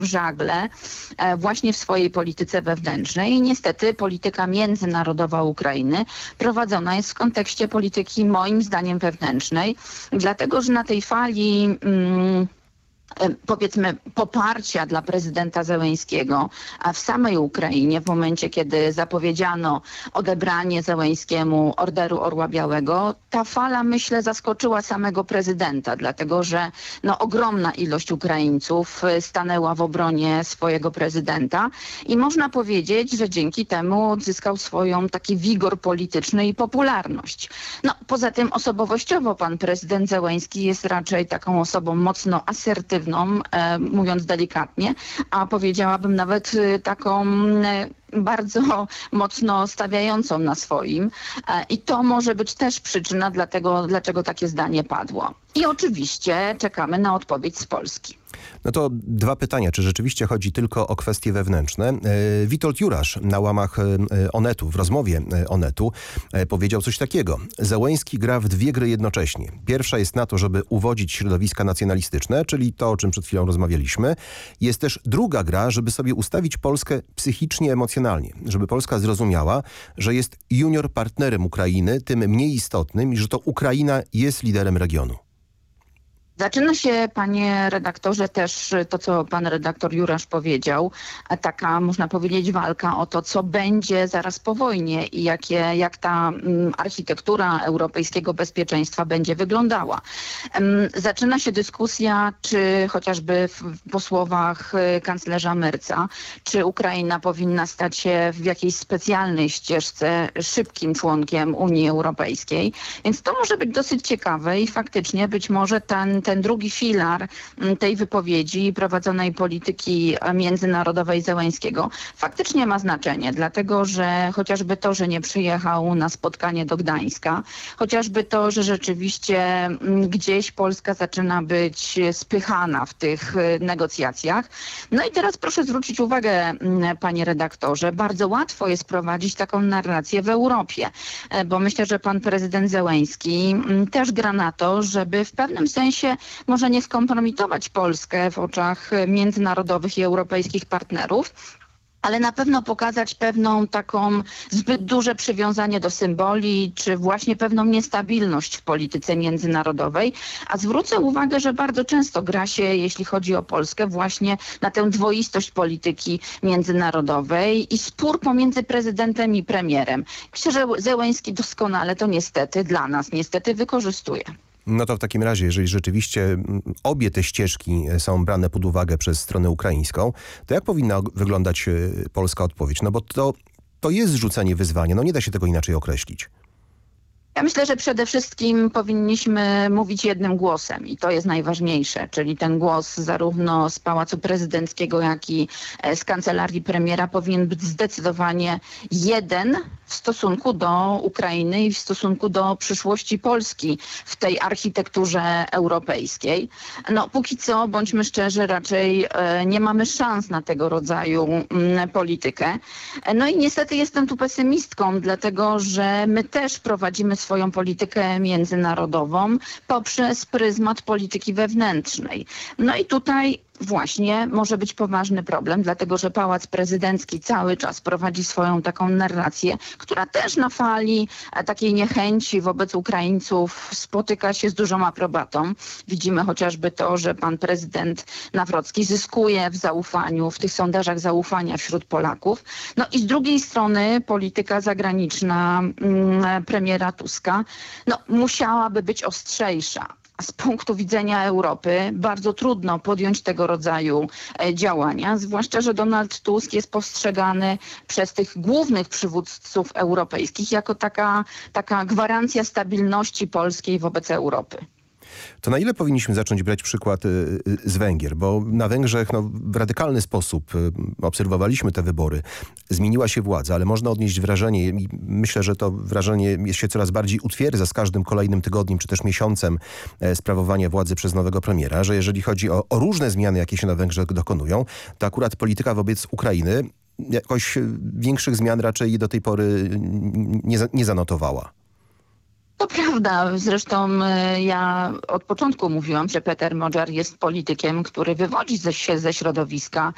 w żagle właśnie w swojej polityce wewnętrznej. I niestety polityka międzynarodowa Ukrainy prowadzona jest w kontekście polityki moim zdaniem wewnętrznej, dlatego że na tej fali powiedzmy poparcia dla prezydenta Zełenskiego w samej Ukrainie w momencie, kiedy zapowiedziano odebranie Zełenskiemu Orderu Orła Białego, ta fala, myślę, zaskoczyła samego prezydenta, dlatego że ogromna ilość Ukraińców stanęła w obronie swojego prezydenta i można powiedzieć, że dzięki temu odzyskał swoją taki wigor polityczny i popularność. Poza tym osobowościowo pan prezydent Zełenski jest raczej taką osobą mocno asertywną, mówiąc delikatnie, a powiedziałabym nawet taką bardzo mocno stawiającą na swoim. I to może być też przyczyna dlaczego takie zdanie padło. I oczywiście czekamy na odpowiedź z Polski. No to dwa pytania. Czy rzeczywiście chodzi tylko o kwestie wewnętrzne? Witold Jurasz na łamach Onetu, w rozmowie Onetu powiedział coś takiego. Zełenski gra w dwie gry jednocześnie. Pierwsza jest na to, żeby uwodzić środowiska nacjonalistyczne, czyli to, o czym przed chwilą rozmawialiśmy. Jest też druga gra, żeby sobie ustawić Polskę psychicznie, emocjonalnie. Żeby Polska zrozumiała, że jest junior partnerem Ukrainy, tym mniej istotnym i że to Ukraina jest liderem regionu. Zaczyna się, panie redaktorze, też to, co pan redaktor Jurasz powiedział, taka, można powiedzieć, walka o to, co będzie zaraz po wojnie i jak ta architektura europejskiego bezpieczeństwa będzie wyglądała. Zaczyna się dyskusja, czy chociażby po słowach kanclerza Merca, czy Ukraina powinna stać się w jakiejś specjalnej ścieżce szybkim członkiem Unii Europejskiej. Więc to może być dosyć ciekawe i faktycznie być może ten drugi filar tej wypowiedzi prowadzonej polityki międzynarodowej Zełenskiego faktycznie ma znaczenie, dlatego że chociażby to, że nie przyjechał na spotkanie do Gdańska, chociażby to, że rzeczywiście gdzieś Polska zaczyna być spychana w tych negocjacjach. No i teraz proszę zwrócić uwagę, panie redaktorze, bardzo łatwo jest prowadzić taką narrację w Europie, bo myślę, że pan prezydent Zełenski też gra na to, żeby w pewnym sensie może nie skompromitować Polskę w oczach międzynarodowych i europejskich partnerów, ale na pewno pokazać pewną taką zbyt duże przywiązanie do symboli, czy właśnie pewną niestabilność w polityce międzynarodowej. A zwrócę uwagę, że bardzo często gra się, jeśli chodzi o Polskę, właśnie na tę dwoistość polityki międzynarodowej i spór pomiędzy prezydentem i premierem. Myślę, że Zełenski doskonale to niestety dla nas wykorzystuje. No to w takim razie, jeżeli rzeczywiście obie te ścieżki są brane pod uwagę przez stronę ukraińską, to jak powinna wyglądać polska odpowiedź? No bo to jest rzucenie wyzwania, nie da się tego inaczej określić. Ja myślę, że przede wszystkim powinniśmy mówić jednym głosem i to jest najważniejsze, czyli ten głos zarówno z Pałacu Prezydenckiego, jak i z kancelarii premiera powinien być zdecydowanie jeden w stosunku do Ukrainy i w stosunku do przyszłości Polski w tej architekturze europejskiej. Póki co, bądźmy szczerzy, raczej nie mamy szans na tego rodzaju politykę. I niestety jestem tu pesymistką, dlatego że my też prowadzimy swoją politykę międzynarodową poprzez pryzmat polityki wewnętrznej. I tutaj właśnie może być poważny problem, dlatego że Pałac Prezydencki cały czas prowadzi swoją taką narrację, która też na fali takiej niechęci wobec Ukraińców spotyka się z dużą aprobatą. Widzimy chociażby to, że pan prezydent Nawrocki zyskuje w zaufaniu, w tych sondażach zaufania wśród Polaków. I z drugiej strony polityka zagraniczna premiera Tuska musiałaby być ostrzejsza. Z punktu widzenia Europy bardzo trudno podjąć tego rodzaju działania, zwłaszcza że Donald Tusk jest postrzegany przez tych głównych przywódców europejskich jako taka gwarancja stabilności polskiej wobec Europy. To na ile powinniśmy zacząć brać przykład z Węgier? Bo na Węgrzech w radykalny sposób obserwowaliśmy te wybory. Zmieniła się władza, ale można odnieść wrażenie i myślę, że to wrażenie się coraz bardziej utwierdza z każdym kolejnym tygodniem czy też miesiącem sprawowania władzy przez nowego premiera, że jeżeli chodzi o różne zmiany, jakie się na Węgrzech dokonują, to akurat polityka wobec Ukrainy jakoś większych zmian raczej do tej pory nie zanotowała. To prawda. Zresztą ja od początku mówiłam, że Peter Modżar jest politykiem, który wywodzi się ze środowiska